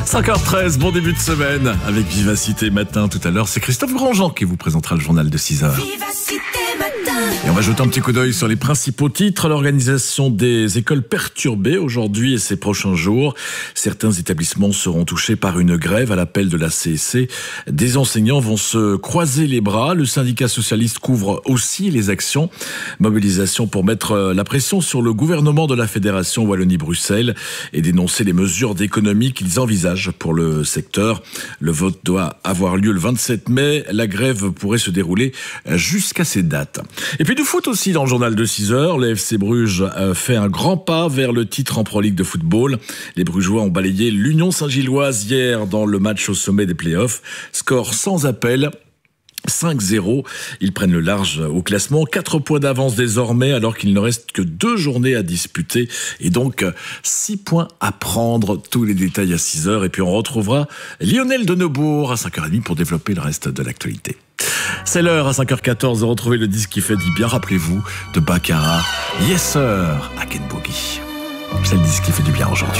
5h13, bon début de semaine avec Vivacité Matin. Tout à l'heure, c'est Christophe Grandjean qui vous présentera le journal de 6h. Et on va jeter un petit coup d'œil sur les principaux titres. L'organisation des écoles perturbée aujourd'hui et ces prochains jours. Certains établissements seront touchés par une grève à l'appel de la CSC. Des enseignants vont se croiser les bras. Le syndicat socialiste couvre aussi les actions. Mobilisation pour mettre la pression sur le gouvernement de la Fédération Wallonie-Bruxelles et dénoncer les mesures d'économie qu'ils envisagent pour le secteur. Le vote doit avoir lieu le 27 mai. La grève pourrait se dérouler jusqu'à ces dates. Et puis du foot aussi dans le journal de 6h. Le FC Bruges fait un grand pas vers le titre en Pro League de football. Les Brugeois ont balayé l'Union Saint-Gilloise hier dans le match au sommet des playoffs. Score sans appel. 5-0, ils prennent le large au classement, 4 points d'avance désormais alors qu'il ne reste que 2 journées à disputer et donc 6 points à prendre. Tous les détails à 6h et puis on retrouvera Lionel de Neubourg à 5h30 pour développer le reste de l'actualité. C'est l'heure à 5h14 de retrouver le disque qui fait du bien, rappelez-vous, de Baccarat, Yes Sir, I Can Boogie. C'est le disque qui fait du bien aujourd'hui.